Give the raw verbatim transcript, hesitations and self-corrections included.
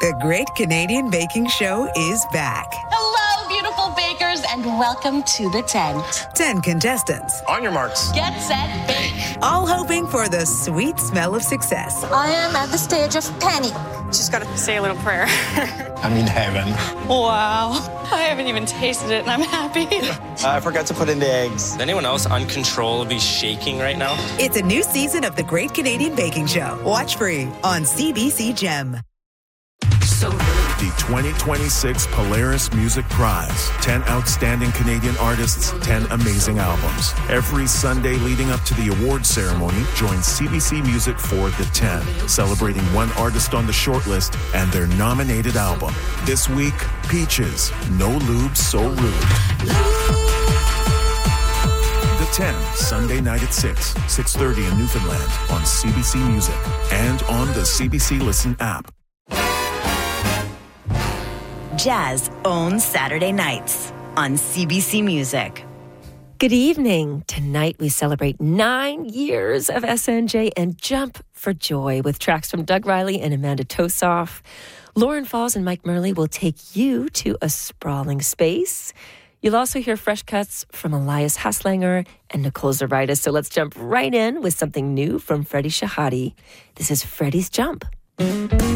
The Great Canadian Baking Show is back. Hello, beautiful bakers, and welcome to the tent. Ten contestants. On your marks. Get set, bake. All hoping for the sweet smell of success. I am at the stage of panic. Just got to say a little prayer. I'm in heaven. Wow. I haven't even tasted it, and I'm happy. Uh, I forgot to put in the eggs. Is anyone else uncontrollably shaking right now? It's a new season of The Great Canadian Baking Show. Watch free on C B C Gem. The twenty twenty-six Polaris Music Prize. ten outstanding Canadian artists, ten amazing albums. Every Sunday leading up to the awards ceremony, join C B C Music for the ten, celebrating one artist on the shortlist and their nominated album. This week, Peaches, No Lube, So Rude. The ten, Sunday night at six, six thirty in Newfoundland on C B C Music and on the C B C Listen app. Jazz owns Saturday nights on C B C Music. Good evening. Tonight we celebrate nine years of S N J and jump for joy with tracks from Doug Riley and Amanda Tosoff. Lauren Falls and Mike Murley will take you to a sprawling space. You'll also hear fresh cuts from Elias Haslanger and Nicole Zaritis. So let's jump right in with something new from Freddie Shahadi. This is Freddie's Jump.